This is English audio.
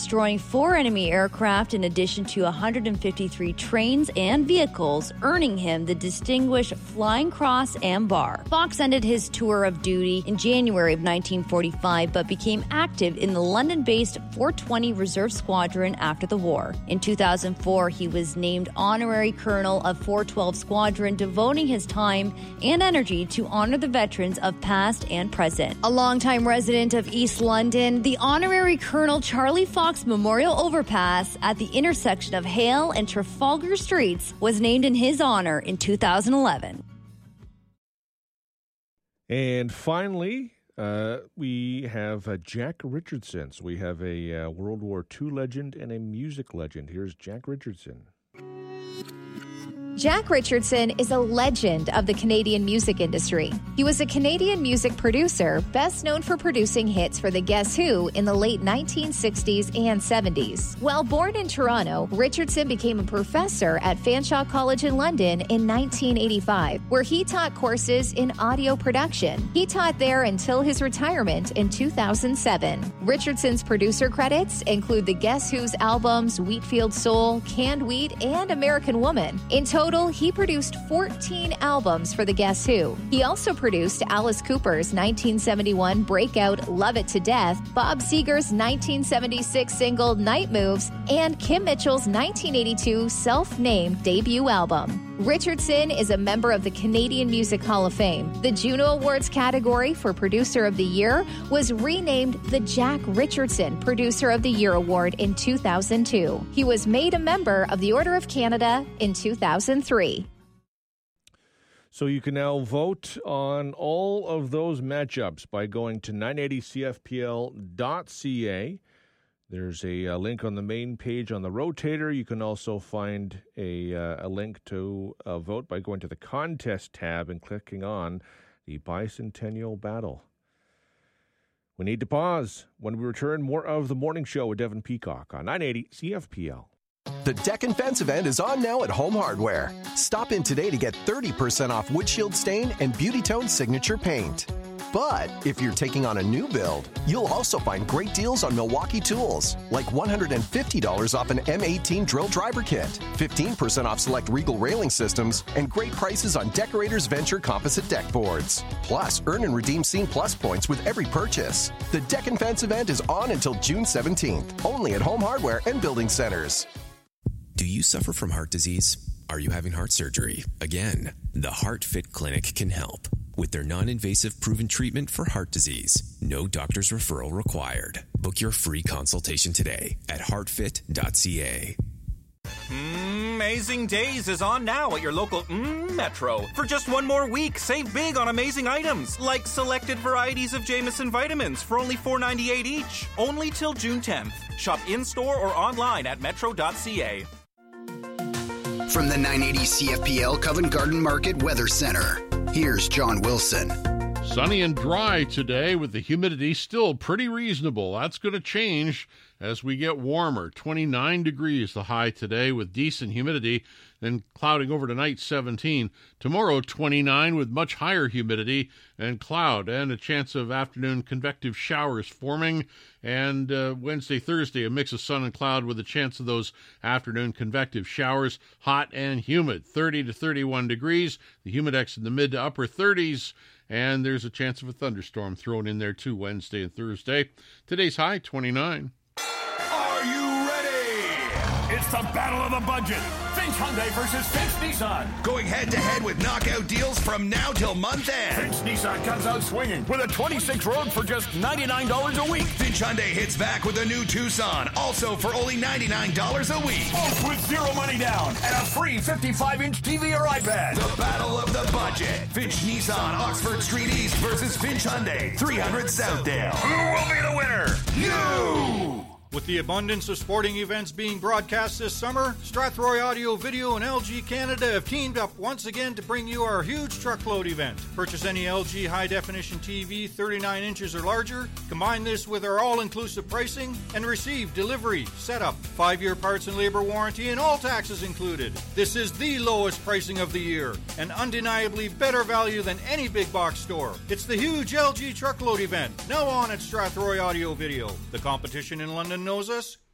destroying 4 enemy aircraft in addition to 153 trains and vehicles, earning him the Distinguished Flying Cross and Bar. Fox ended his tour of duty in January of 1945, but became active in the London-based 420 Reserve Squadron after the war. In 2004, he was named Honorary Colonel of 412 Squadron, devoting his time and energy to honor the veterans of past and present. A longtime resident of East London, the Honorary Colonel Charlie Fox Memorial Overpass at the intersection of Hale and Trafalgar Streets was named in his honor in 2011. And finally, we have Jack Richardson. So we have a World War II legend and a music legend. Here's Jack Richardson. Jack Richardson is a legend of the Canadian music industry. He was a Canadian music producer, best known for producing hits for the Guess Who in the late 1960s and 70s. While born in Toronto, Richardson became a professor at Fanshawe College in London in 1985, where he taught courses in audio production. He taught there until his retirement in 2007. Richardson's producer credits include the Guess Who's albums Wheatfield Soul, Canned Wheat, and American Woman. In total, he produced 14 albums for the Guess Who. He also produced Alice Cooper's 1971 breakout Love It to Death, Bob Seger's 1976 single Night Moves, and Kim Mitchell's 1982 self-named debut album. Richardson is a member of the Canadian Music Hall of Fame. The Juno Awards category for Producer of the Year was renamed the Jack Richardson Producer of the Year Award in 2002. He was made a member of the Order of Canada in 2003. So you can now vote on all of those matchups by going to 980cfpl.ca. There's a link on the main page on the rotator. You can also find a link to vote by going to the contest tab and clicking on the Bicentennial Battle. We need to pause. When we return, more of the morning show with Devin Peacock on 980 CFPL. The Deck and Fence event is on now at Home Hardware. Stop in today to get 30% off windshield stain and Beauty Tone signature paint. But if you're taking on a new build, you'll also find great deals on Milwaukee tools, like $150 off an M18 drill driver kit, 15% off select Regal railing systems, and great prices on Decorators Venture composite deck boards. Plus, earn and redeem Scene Plus points with every purchase. The Deck and Fence event is on until June 17th, only at Home Hardware and Building Centers. Do you suffer from heart disease? Are you having heart surgery? Again, the HeartFit Clinic can help. With their non-invasive proven treatment for heart disease, no doctor's referral required. Book your free consultation today at heartfit.ca. Amazing Days is on now at your local Metro. For just one more week, save big on amazing items like selected varieties of Jameson vitamins for only $4.98 each. Only till June 10th. Shop in-store or online at metro.ca. From the 980 CFPL Covent Garden Market Weather Center, here's John Wilson. Sunny and dry today with the humidity still pretty reasonable. That's going to change as we get warmer. 29 degrees the high today with decent humidity, then clouding over tonight 17. Tomorrow 29 with much higher humidity and cloud and a chance of afternoon convective showers forming. And Wednesday, Thursday, a mix of sun and cloud with a chance of those afternoon convective showers, hot and humid, 30 to 31 degrees. The humidex in the mid to upper 30s. And there's a chance of a thunderstorm thrown in there too Wednesday and Thursday. Today's high, 29. Are you ready? It's the battle of the budget. Finch Hyundai versus Finch Nissan. Going head-to-head with knockout deals from now till month end. Finch Nissan comes out swinging with a 26 Rogue for just $99 a week. Finch Hyundai hits back with a new Tucson, also for only $99 a week. Both with zero money down and a free 55-inch TV or iPad. The battle of the budget. Finch Nissan, Oxford Street East versus Finch Hyundai, 300 Southdale. Who will be the winner? You! With the abundance of sporting events being broadcast this summer, Strathroy Audio Video and LG Canada have teamed up once again to bring you our huge truckload event. Purchase any LG high-definition TV 39 inches or larger, combine this with our all-inclusive pricing, and receive delivery, setup, 5-year parts and labor warranty, and all taxes included. This is the lowest pricing of the year, and undeniably better value than any big box store. It's the huge LG truckload event, now on at Strathroy Audio Video. The competition in London knows us,